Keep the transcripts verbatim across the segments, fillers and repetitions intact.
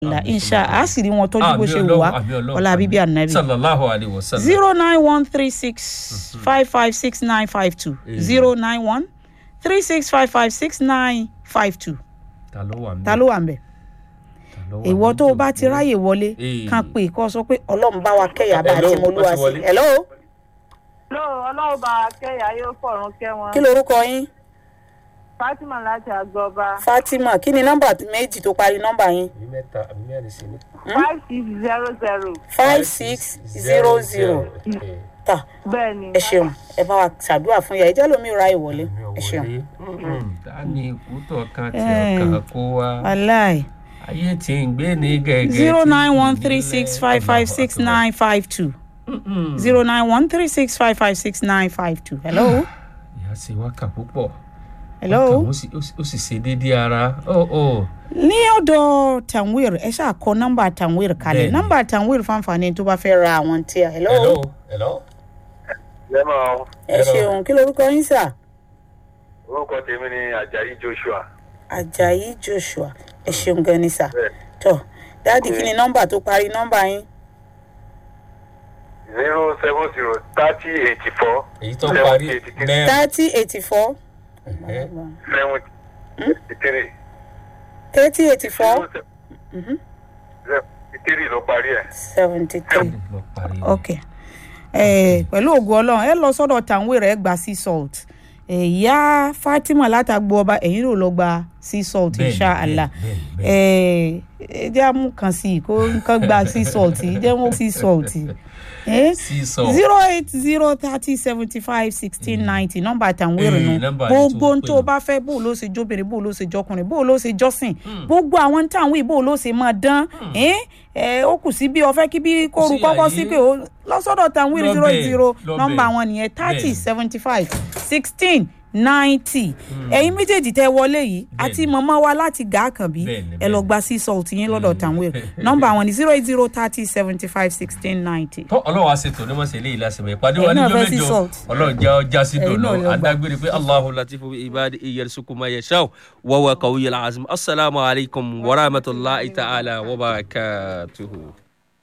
la insha asiri wọn tọ́jú bó ṣe wà ọlá bíbí ànábì sallallahu alaihi wasallam zero nine one three six five five six nine five two zero nine one three six five five six nine five two ta ló wà ńbẹ̀ ta ló wà ńbẹ̀ ìwọ tó bá ti ráyè wọlé kan pé kó sọ pé Ọlọ́run bá wa kẹ́yà bá ti mo lúwa sí hello hello Ọlọ́run bá kẹ́yà yóò fọ̀run kẹ́ wọn kí lorúkọ yín Fatima láti Àgbọ̀ba. Fatima kí ni nọ́mbà méjì tó parí nọ́mbà yín mẹ́ta àbí mẹ́rin sí ni five six zero zero. five six zero zero ta bẹ́ẹ̀ni. ẹ ṣeun ẹ bá wa ṣàdúrà fún ya ìjẹ́ lómi ra ìwọlé ẹ ṣeun. dání ìkútọ̀ kan tí ọkàn kó wa aláì ayé tí ń gbé ní gẹ́gẹ́ zero nine one three six five five six nine five two zero nine one three six five five six nine five two hello. ìyá sì wákà púpọ̀ hello. ó sì ṣe déédéé ara ní ọ̀dọ̀ Tanwir ẹ ṣáà kọ nọ́mbà Tanwir kalẹ̀ nọ́mbà Tanwir fáǹfààní tó bá fẹ́ ra àwọn tí a hello. hello hello. lẹ́mọ̀ ẹ ṣeun kí lorúkọ yín sà. orúkọ tèmi ni Ajayi Joshua. Ajayi Joshua ẹ ṣeun gan ni sà. tọ́ dáàdì kí ni nọ́mbà tó parí nọ́mbà yín. zero seven zero thirty eighty four. èyí tó parí thirty eighty four. seventy three. thirty eighty four. seventy three ló parí ẹ̀. seventy three ok pẹ̀lú ògùn ọlọ́run ẹ lọ sọ́dọ̀ Tanwir ẹ gba sea salt ìyá Fatima látàgbọ́ ọba ẹ̀yìn ló lọ gba sea salt inshallah ẹ jẹ́ àmú kan sí i kó nǹkan gba sea salt jẹ́ mú sea salt zero eight zero thirty seventy five sixteen ninety nọ́mbà Tanwir nù gbogbo tó o bá fẹ́ bó ló ṣe jóbìnrin bó ló ṣe jọkùnrin bó ló ṣe jọ́sìn gbogbo àwọn táwọn ìbò ló ṣe máa dán ó kù sí bí o fẹ́ kí bí kóru kọ́kọ́ sí pé ó lọ́sọ̀dọ̀ Tanwir zero eight zero nọ́mbà wọn nìyẹn thirty seventy five sixteen ninety ẹ̀yin méjèèjì tẹ́ wọlé yìí àti màmá wa láti Gàkànbí ẹ lọ gba sea salt yín lọ́dọ̀ Tanwir nọ́mbà wọn ni zero eight zero thirty seventy five sixteen ninety. tó ọlọ́wọ́ àṣetò ní mọ̀sẹ̀ eléyìí lásìmọ̀ ìpàdé wa níjọ́ mẹ́jọ ọlọ́run jẹ́ ọjà sí dòdò adágbére pé Allahu latifu bi ibadi yarzuqu ma yasha wa huwa qawiyyul azim assalamu alaikum wa rahmatullahi ta'ala wa barakatuhu.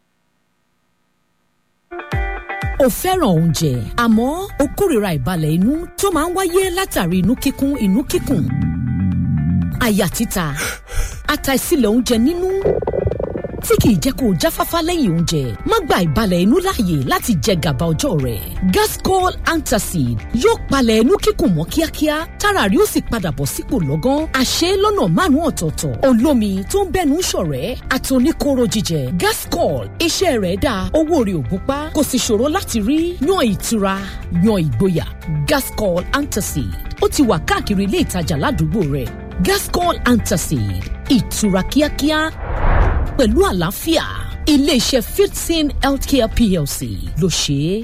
o fẹ́ràn oúnjẹ àmọ́ o kórìíra ìbalẹ̀ inú tó máa ń wáyé látàrí inú kíkún inú kíkùn àyà títa àtàìsílẹ̀ oúnjẹ nínú tí kìí jẹ́ kó o jáfáfá lẹ́yìn oúnjẹ má gba ìbalẹ̀ inú láàyè láti jẹ gàba ọjọ́ rẹ̀ Gascol Antacid yóò palẹ̀ inú kíkùn mọ́ kíákíá tára rí ó sì padà bọ̀ sípò lọ́gán àṣẹ lọ́nà márùn-ún ọ̀tọ̀ọ̀tọ̀ olómi tó ń bẹ́nu ṣọ̀rẹ́ àti oníkóró jíjẹ Gascol iṣẹ́ rẹ̀ dáa owó rẹ̀ ò gúnpá kò sì ṣòro láti rí yan ìtura yan ìgboyà Gascol Antacid ó ti wà káàkiri ilé ìtajà ládùúgbò rẹ̀ Gascol Antacid ìtura kíákíá pẹ̀lú àlàáfíà iléeṣẹ́ Fifteen Healthcare P L C ló ṣe é.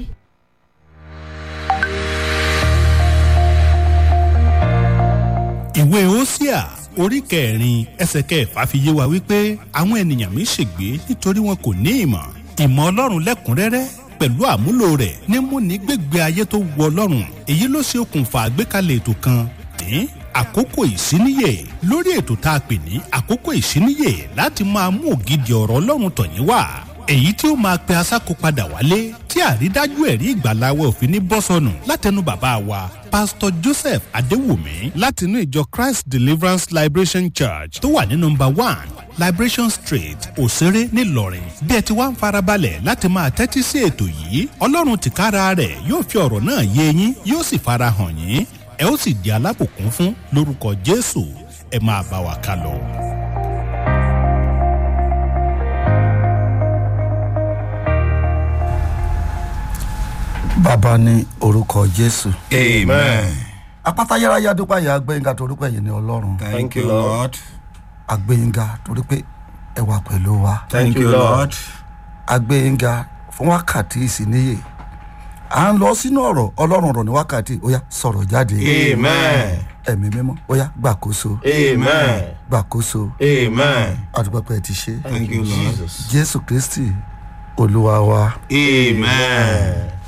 ìwé Hósíà orí kẹrin ẹsẹ̀ kẹfà fi yé wa wípé àwọn ènìyàn mi ṣègbé nítorí wọn kò ní ìmọ̀ ìmọ̀ Ọlọ́run lẹ́kùnrẹ́rẹ́ pẹ̀lú àmúlò rẹ̀ ní múni gbégbé ayé tó wọ Ọlọ́run èyí ló ṣe okùnfà àgbékalẹ̀ ètò kan ní àkókò ìsíníyè lórí ètò tá a pè ní àkókò ìsíníyè láti máa mú ògidì ọ̀rọ̀ Ọlọ́run tọ̀yín wá èyí tí ó máa pe asáko padà wálé tí àrídájú ẹ̀rí ìgbàláwọ̀ òfin ní bọ́sọ̀nù látẹnu bàbá wa Pastor Joseph Adéwùmí látinú ìjọ Christ Deliverance Liberation Church tó wà ní nọ́mbà one Liberation Street Òṣèré nílọrin bí ẹ ti wá ń farabalẹ̀ láti máa tẹ́tí sí ètò yìí Ọlọ́run tìkára rẹ̀ yóò fi ọ̀rọ̀ náà yé yín yóò sì farahàn yín ẹ ó sì di alábùkún fún lórúkọ Jésù ẹ máa bá wa ká lọ. Bàbá ní orúkọ Jésù. Amen. Apáta yárayá dúpẹ́ yà agbẹ́yìnká torí pé ẹ̀yin ni Ọlọ́run. Thank you, Lord. Agbẹ́yìnká torí pé ẹ wà pẹ̀lú wa. Thank you, Lord. Agbẹ́yìnká fún wákàtí ìsìníyè. À ń lọ sínú ọ̀rọ̀ Ọlọ́run ọ̀rọ̀ ní wákàtí ó yá sọ̀rọ̀ jáde. Amen. Ẹ̀mí mímọ́ ó yá gbàkóso. Amen. Gbàkóso. Amen. Adúpẹ́pẹ́ ti ṣe. Thank you, Lord. Jésù Kristi Olúwa wa. Amen.